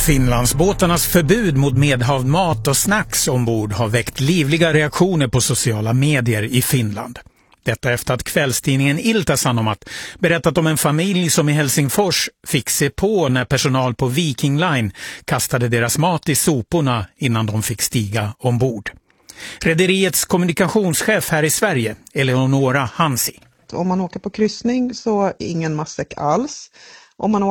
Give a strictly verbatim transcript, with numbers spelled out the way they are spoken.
Finlandsbåtarnas förbud mot medhavd mat och snacks ombord har väckt livliga reaktioner på sociala medier i Finland. Detta efter att kvällstidningen Ilta-Sanomat berättat om en familj som i Helsingfors fick se på när personal på Viking Line kastade deras mat i soporna innan de fick stiga ombord. Rederiets kommunikationschef här i Sverige, Eleonora Hansi. Om man åker på kryssning så ingen matsäck alls. Om man